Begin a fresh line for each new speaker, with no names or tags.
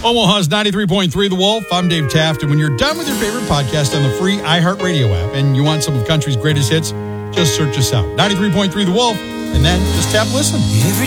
Omaha's 93.3 The Wolf. I'm Dave Taft. And when you're done with your favorite podcast on the free iHeartRadio app and you want some of the country's greatest hits, just search us out. 93.3 The Wolf, and then just tap listen.
Every